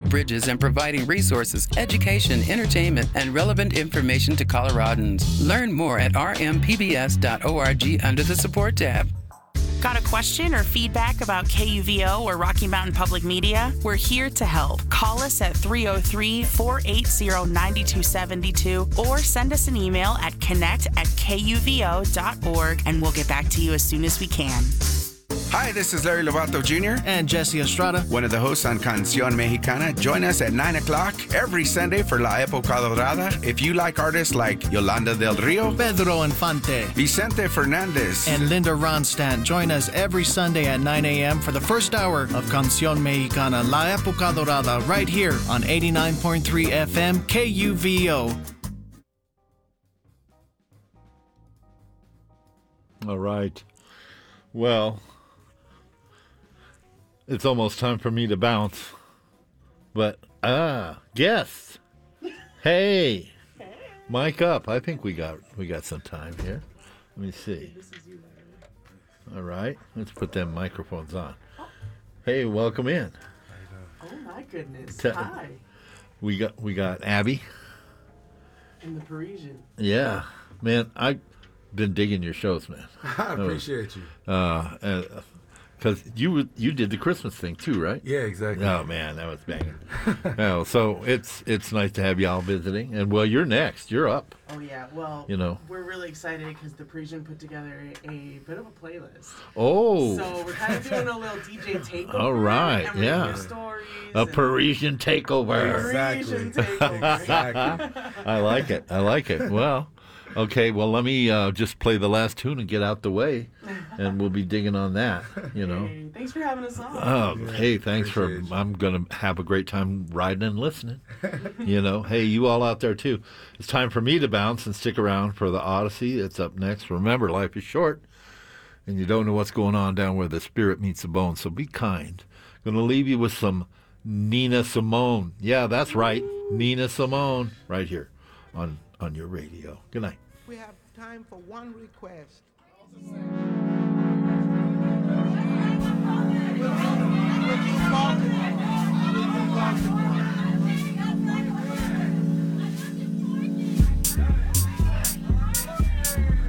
bridges and providing resources, education, entertainment, and relevant information to Coloradans. Learn more at rmpbs.org under the Support tab. Got a question or feedback about KUVO or Rocky Mountain Public Media? We're here to help. Call us at 303-480-9272 or send us an email at connect@kuvo.org and we'll get back to you as soon as we can. Hi, this is Larry Lovato Jr. and Jesse Estrada, one of the hosts on Canción Mexicana. Join us at 9 o'clock every Sunday for La Época Dorada. If you like artists like Yolanda del Rio, Pedro Infante, Vicente Fernandez, and Linda Ronstadt, join us every Sunday at 9 a.m. for the first hour of Canción Mexicana, La Época Dorada, right here on 89.3 FM KUVO. All right. Well, it's almost time for me to bounce. But, guests. Hey. Mic up. I think we got some time here. Let me see. All right. Let's put them microphones on. Hey, welcome in. Oh my goodness. Hi. We got Abby. And the Parisian. Yeah. Man, I've been digging your shows, man. I appreciate you. Because you did the Christmas thing too, right? Yeah, exactly. Oh man, that was banging. Oh, so it's nice to have y'all visiting, and well, you're next. You're up. Oh yeah, well, we're really excited because the Parisian put together a bit of a playlist. Oh. So we're kind of doing a little DJ takeover. All right, and yeah. Stories a Parisian takeover. Parisian takeover. Exactly. I like it. Well. Okay, well, let me just play the last tune and get out the way, and we'll be digging on that, Hey, thanks for having us on. Oh, hey, thanks for, I'm going to have a great time riding and listening, Hey, you all out there, too. It's time for me to bounce and stick around for the Odyssey. It's up next. Remember, life is short, and you don't know what's going on down where the spirit meets the bone, so be kind. Going to leave you with some Nina Simone. Yeah, that's right, Nina Simone, right here on your radio. Good night. We have time for one request.